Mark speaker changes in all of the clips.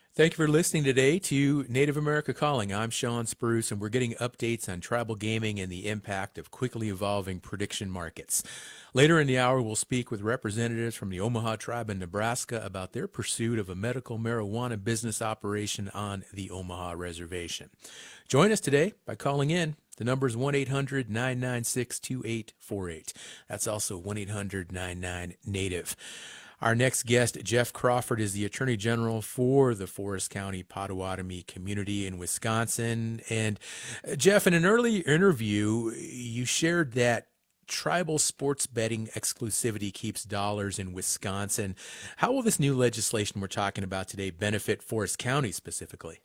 Speaker 1: Thank you for listening today to Native America Calling. I'm Sean Spruce, and we're getting updates on tribal gaming and the impact of quickly evolving prediction markets. Later in the hour, we'll speak with representatives from the Omaha tribe in Nebraska about their pursuit of a medical marijuana business operation on the Omaha Reservation. Join us today by calling in. The number is 1-800-996-2848. That's also 1-800-99-NATIVE. Our next guest, Jeff Crawford, is the Attorney General for the Forest County Potawatomi community in Wisconsin. And Jeff, in an early interview, you shared that tribal sports betting exclusivity keeps dollars in Wisconsin. How will this new legislation we're talking about today benefit Forest County specifically?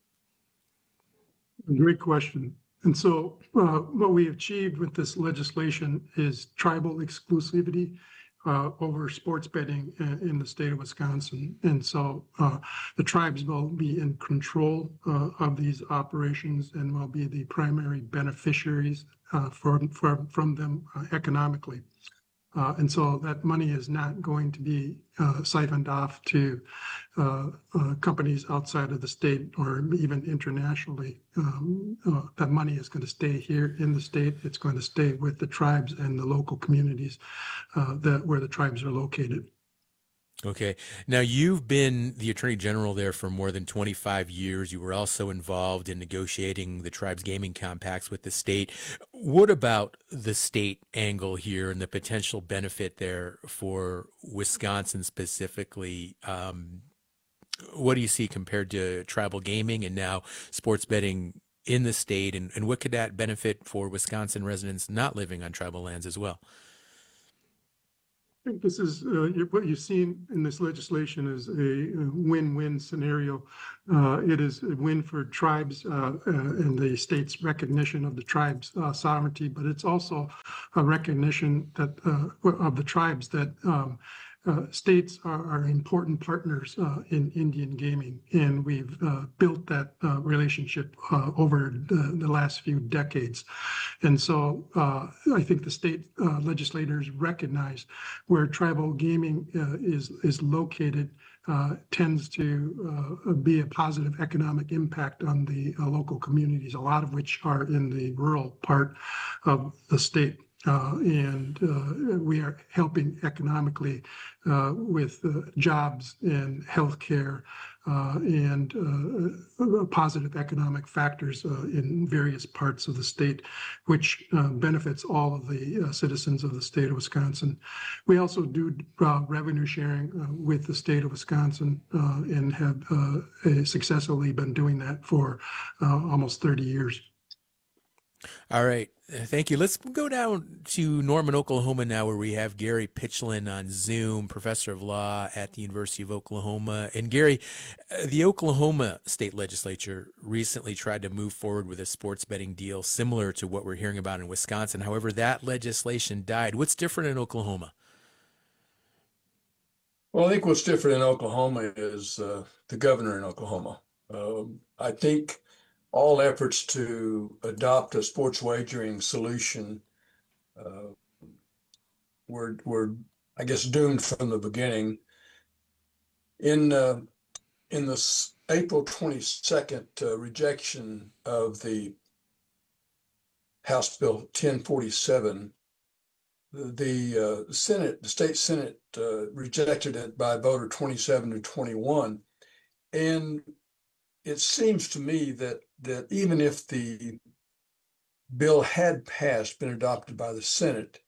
Speaker 2: Great question. And so what we achieved with this legislation is tribal exclusivity over sports betting in the state of Wisconsin. And so the tribes will be in control of these operations and will be the primary beneficiaries from them economically. And so that money is not going to be siphoned off to companies outside of the state or even internationally. That money is going to stay here in the state. It's going to stay with the tribes and the local communities where the tribes are located.
Speaker 1: Okay. Now, you've been the Attorney General there for more than 25 years. You were also involved in negotiating the tribe's gaming compacts with the state. What about the state angle here and the potential benefit there for Wisconsin specifically? What do you see compared to tribal gaming and now sports betting in the state? And what could that benefit for Wisconsin residents not living on tribal lands as well?
Speaker 2: I think this is what you've seen in this legislation is a win-win scenario. It is a win for tribes and the state's recognition of the tribes' sovereignty, but it's also a recognition that of the tribes that states are important partners in Indian gaming, and we've built that relationship over the last few decades. And so I think the state legislators recognize where tribal gaming is located tends to be a positive economic impact on the local communities, a lot of which are in the rural part of the state. And we are helping economically with jobs and healthcare and positive economic factors in various parts of the state, which benefits all of the citizens of the state of Wisconsin. We also do revenue sharing with the state of Wisconsin and have successfully been doing that for almost 30 years.
Speaker 1: All right. Thank you. Let's go down to Norman, Oklahoma now, where we have Gary Pitchlynn on Zoom, professor of law at the University of Oklahoma. And Gary, the Oklahoma state legislature recently tried to move forward with a sports betting deal similar to what we're hearing about in Wisconsin. However, that legislation died. What's different in Oklahoma?
Speaker 3: Well, I think what's different in Oklahoma is the governor in Oklahoma. I think all efforts to adopt a sports wagering solution were, I guess, doomed from the beginning. In the April 22nd rejection of the House Bill 1047, the state Senate rejected it by a vote of 27-21. And it seems to me that even if the bill had been adopted by the Senate,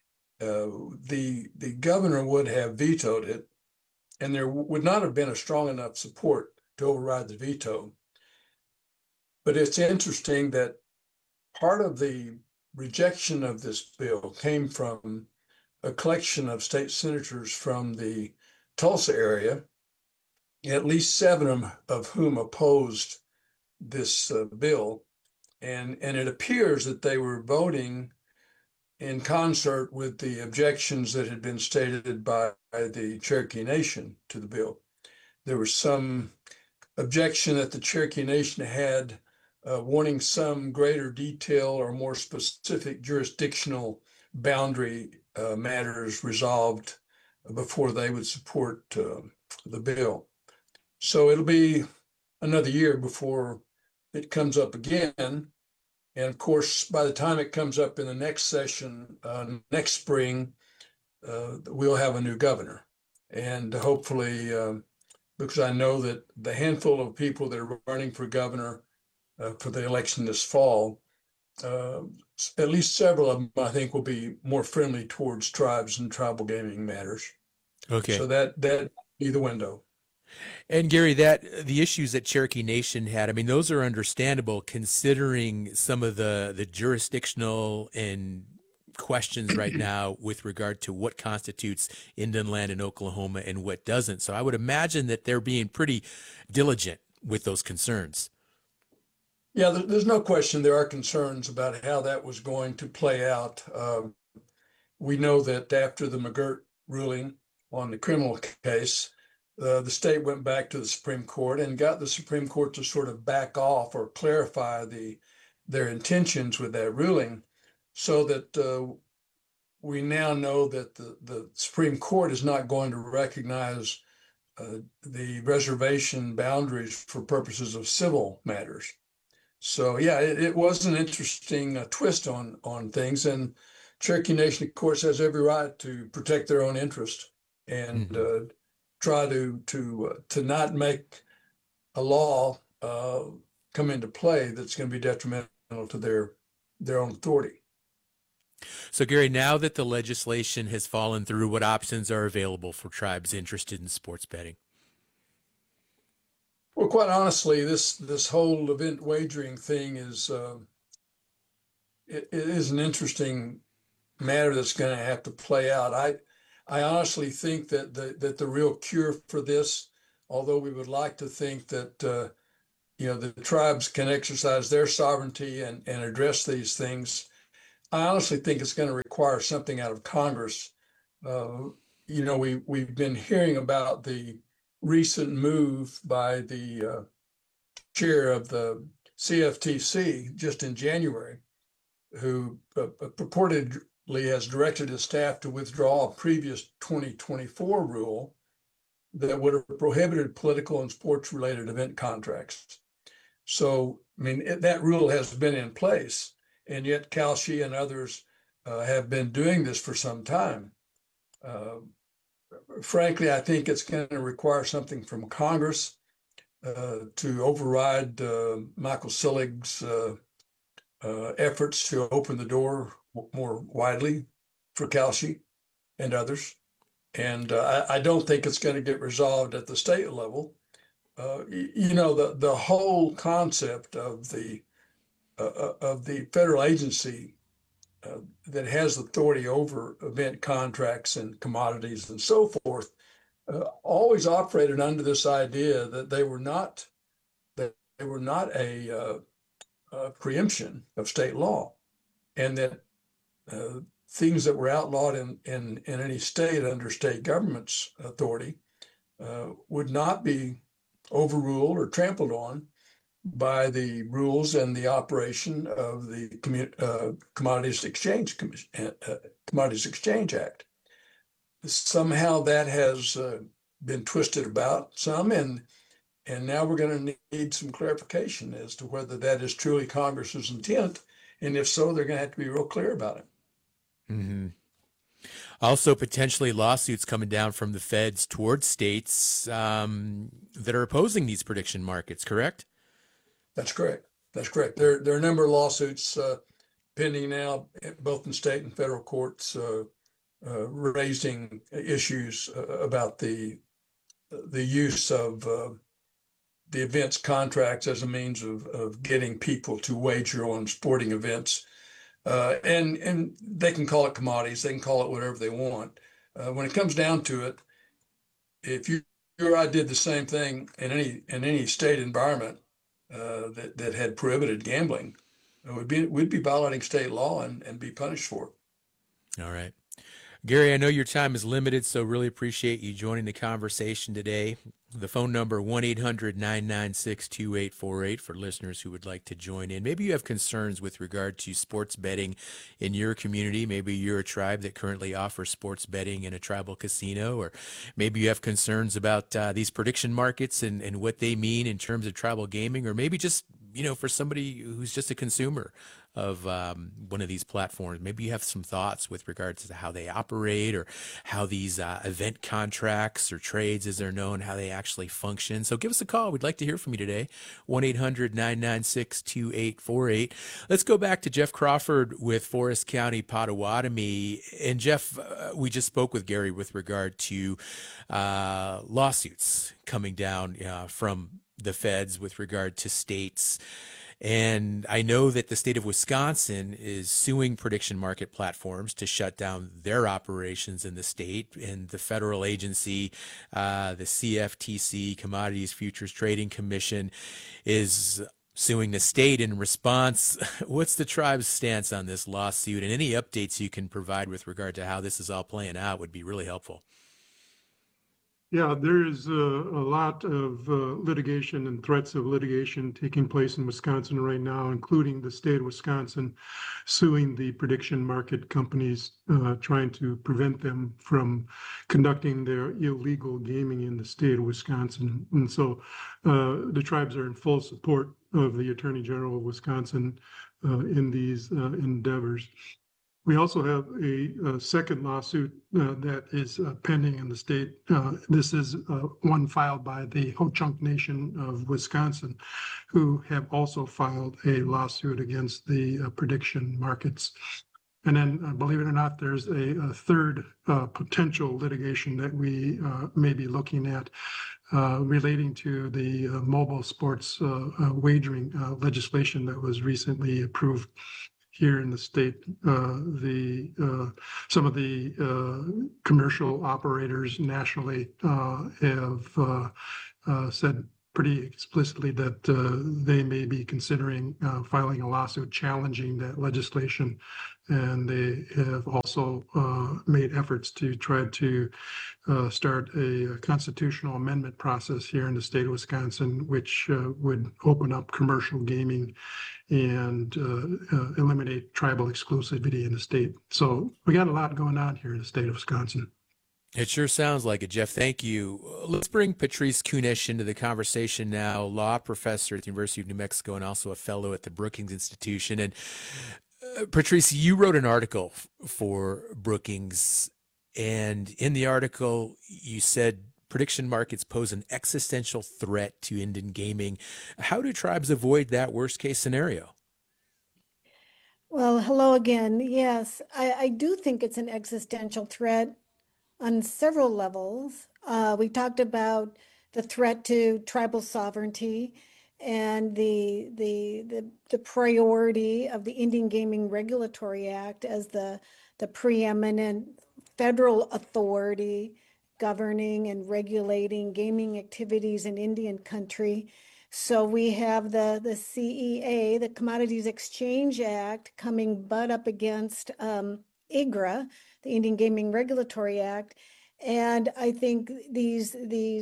Speaker 3: the governor would have vetoed it, and there would not have been a strong enough support to override the veto. But it's interesting that part of the rejection of this bill came from a collection of state senators from the Tulsa area, at least 7 of whom opposed this bill. And it appears that they were voting in concert with the objections that had been stated by the Cherokee Nation to the bill. There was some objection that the Cherokee Nation had wanting some greater detail or more specific jurisdictional boundary matters resolved before they would support the bill. So it'll be another year before it comes up again. And of course, by the time it comes up in the next session, next spring, we'll have a new governor. And hopefully, because I know that the handful of people that are running for governor for the election this fall, at least several of them, I think, will be more friendly towards tribes and tribal gaming matters.
Speaker 1: Okay.
Speaker 3: So that be the window.
Speaker 1: And Gary, that the issues that Cherokee Nation had, I mean, those are understandable considering some of the jurisdictional and questions right now with regard to what constitutes Indian land in Oklahoma and what doesn't. So I would imagine that they're being pretty diligent with those concerns.
Speaker 3: Yeah, there's no question there are concerns about how that was going to play out. We know that after the McGirt ruling on the criminal case, the state went back to the Supreme Court and got the Supreme Court to sort of back off or clarify their intentions with that ruling, so that we now know that the Supreme Court is not going to recognize the reservation boundaries for purposes of civil matters. So yeah, it was an interesting twist on things, and Cherokee Nation, of course, has every right to protect their own interest and try to not make a law come into play that's going to be detrimental to their own authority.
Speaker 1: So, Gary, now that the legislation has fallen through, what options are available for tribes interested in sports betting?
Speaker 3: Well, quite honestly, this whole event wagering thing is it is an interesting matter that's going to have to play out. I honestly think that the real cure for this, although we would like to think that the tribes can exercise their sovereignty and address these things, I honestly think it's going to require something out of Congress. We've been hearing about the recent move by the chair of the CFTC just in January, who purportedly has directed his staff to withdraw a previous 2024 rule that would have prohibited political and sports-related event contracts. So, I mean, that rule has been in place, and yet Kalshi and others have been doing this for some time. Frankly, I think it's going to require something from Congress to override Michael Sillig's efforts to open the door more widely for Kalshi and others. And I don't think it's going to get resolved at the state level. The whole concept of the federal agency that has authority over event contracts and commodities and so forth always operated under this idea that they were not a preemption of state law, and that things that were outlawed in any state under state government's authority would not be overruled or trampled on by the rules and the operation of the Commodities Exchange Act. Somehow that has been twisted about some, and now we're going to need some clarification as to whether that is truly Congress's intent, and if so, they're going to have to be real clear about it.
Speaker 1: Mm-hmm. Also, potentially lawsuits coming down from the feds towards states that are opposing these prediction markets, correct?
Speaker 3: That's correct. There are a number of lawsuits pending now, both in state and federal courts, raising issues about the use of the events contracts as a means of getting people to wager on sporting events. And they can call it commodities, they can call it whatever they want. When it comes down to it, if you or I did the same thing in any state environment that had prohibited gambling, we'd be violating state law and be punished for it.
Speaker 1: All right. Gary, I know your time is limited, so really appreciate you joining the conversation today. The phone number 1-800-996-2848 for listeners who would like to join in. Maybe you have concerns with regard to sports betting in your community. Maybe you're a tribe that currently offers sports betting in a tribal casino, or maybe you have concerns about these prediction markets and what they mean in terms of tribal gaming, or maybe just, for somebody who's just a consumer of one of these platforms. Maybe you have some thoughts with regards to how they operate, or how these event contracts or trades, as they're known, how they actually function. So give us a call. We'd like to hear from you today. 1-800-996-2848. Let's go back to Jeff Crawford with Forest County Potawatomi. And Jeff, we just spoke with Gary with regard to lawsuits coming down from the feds with regard to states. And I know that the state of Wisconsin is suing prediction market platforms to shut down their operations in the state. And the federal agency, the CFTC, Commodities Futures Trading Commission, is suing the state in response. What's the tribe's stance on this lawsuit? And any updates you can provide with regard to how this is all playing out would be really helpful.
Speaker 2: Yeah, there is a lot of litigation and threats of litigation taking place in Wisconsin right now, including the state of Wisconsin suing the prediction market companies, trying to prevent them from conducting their illegal gaming in the state of Wisconsin. And so the tribes are in full support of the Attorney General of Wisconsin in these endeavors. We also have a second lawsuit that is pending in the state. This is one filed by the Ho-Chunk Nation of Wisconsin, who have also filed a lawsuit against the prediction markets. And then, believe it or not, there's a third potential litigation that we may be looking at relating to the mobile sports wagering legislation that was recently approved here in the state. Some of the commercial operators nationally have said pretty explicitly that they may be considering filing a lawsuit challenging that legislation. And they have also made efforts to try to start a constitutional amendment process here in the state of Wisconsin, which would open up commercial gaming and eliminate tribal exclusivity in the state. So we got a lot going on here in the state of Wisconsin.
Speaker 1: It sure sounds like it, Jeff. Thank you. Let's bring Patrice Kunesh into the conversation now, law professor at the University of New Mexico and also a fellow at the Brookings Institution. And Patrice, you wrote an article for Brookings, and in the article, you said prediction markets pose an existential threat to Indian gaming. How do tribes avoid that worst case scenario?
Speaker 4: Well, hello again. Yes, I do think it's an existential threat on several levels. We talked about the threat to tribal sovereignty and the priority of the Indian Gaming Regulatory Act as the preeminent federal authority governing and regulating gaming activities in Indian country. So we have the CEA, the Commodities Exchange Act, coming butt up against IGRA, the Indian Gaming Regulatory Act. And I think these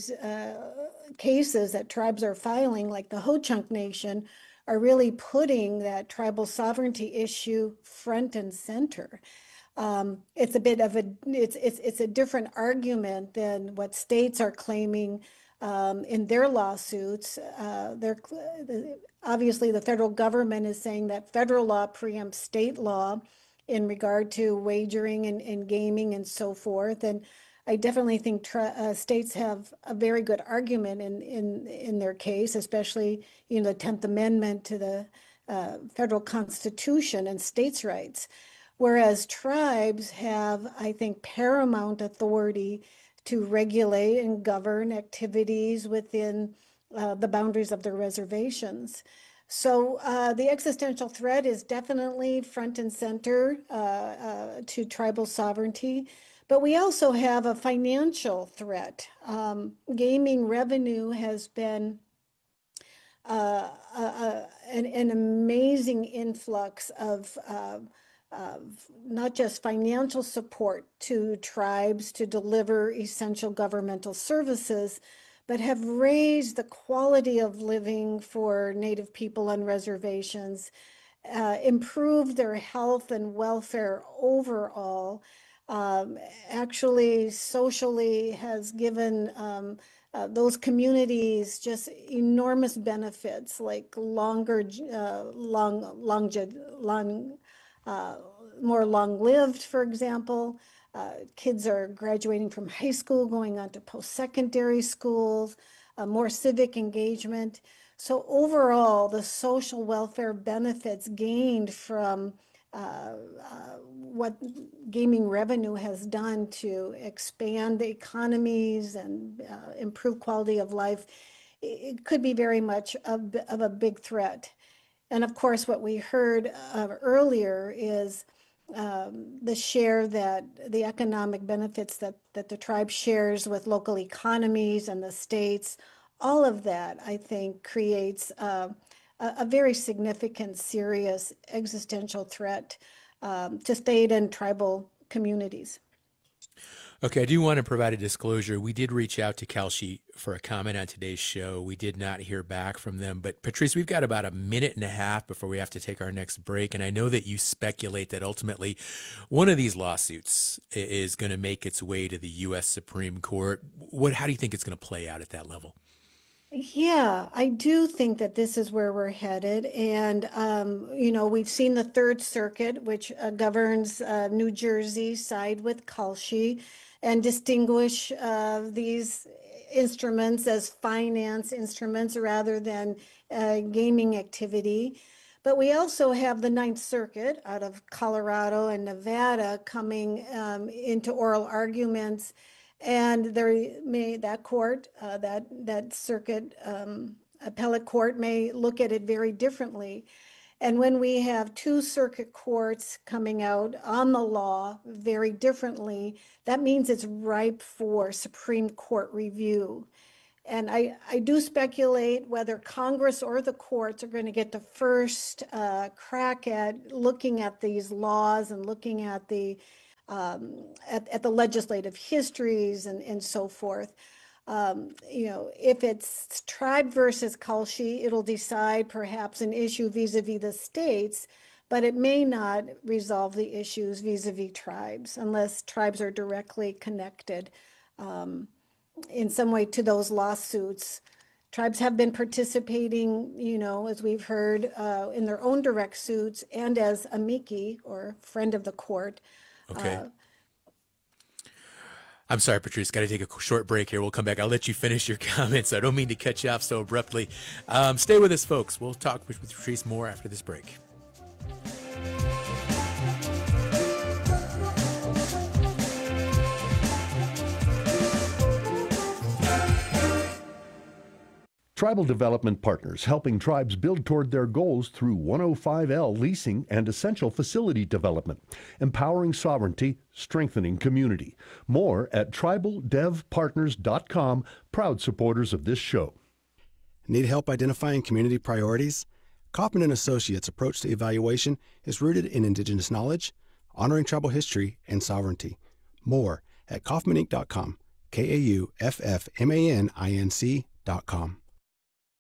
Speaker 4: cases that tribes are filing, like the Ho-Chunk Nation, are really putting that tribal sovereignty issue front and center. It's a bit of it's a different argument than what states are claiming in their lawsuits. Obviously, the federal government is saying that federal law preempts state law in regard to wagering and gaming and so forth. And I definitely think states have a very good argument in their case, especially the 10th Amendment to the federal Constitution and states' rights. Whereas tribes have, I think, paramount authority to regulate and govern activities within the boundaries of their reservations. So the existential threat is definitely front and center to tribal sovereignty. But we also have a financial threat. Gaming revenue has been an amazing influx of not just financial support to tribes to deliver essential governmental services, but have raised the quality of living for Native people on reservations, improved their health and welfare overall, actually socially has given those communities just enormous benefits like more long-lived, for example. Kids are graduating from high school, going on to post-secondary schools, more civic engagement. So overall, the social welfare benefits gained from what gaming revenue has done to expand the economies and improve quality of life, it could be very much of a big threat. And of course, what we heard earlier is the share that the economic benefits that the tribe shares with local economies and the states. All of that, I think, creates a very significant, serious existential threat to state and tribal communities.
Speaker 1: Okay, I do want to provide a disclosure. We did reach out to Kalshi for a comment on today's show. We did not hear back from them. But Patrice, we've got about a minute and a half before we have to take our next break. And I know that you speculate that ultimately one of these lawsuits is going to make its way to the U.S. Supreme Court. How do you think it's going to play out at that level?
Speaker 4: Yeah, I do think that this is where we're headed. And, we've seen the Third Circuit, which governs New Jersey, side with Kalshi and distinguish these instruments as finance instruments rather than gaming activity. But we also have the Ninth Circuit out of Colorado and Nevada coming into oral arguments. And that circuit appellate court may look at it very differently. And when we have two circuit courts coming out on the law very differently, that means it's ripe for Supreme Court review. And I do speculate whether Congress or the courts are going to get the first crack at looking at these laws and looking at the legislative histories and so forth. If it's tribe versus Kalshi, it'll decide perhaps an issue vis-a-vis the states, but it may not resolve the issues vis-a-vis tribes unless tribes are directly connected in some way to those lawsuits. Tribes have been participating, as we've heard, in their own direct suits and as amici or friend of the court.
Speaker 1: Okay. I'm sorry, Patrice, got to take a short break here. We'll come back. I'll let you finish your comments. I don't mean to cut you off so abruptly. Stay with us, folks. We'll talk with Patrice more after this break.
Speaker 5: Tribal Development Partners, helping tribes build toward their goals through 105L leasing and essential facility development, empowering sovereignty, strengthening community. More at tribaldevpartners.com, proud supporters of this show.
Speaker 6: Need help identifying community priorities? Kaufman & Associates' approach to evaluation is rooted in Indigenous knowledge, honoring tribal history, and sovereignty. More at kaufmaninc.com, KAUFFMANINC.com.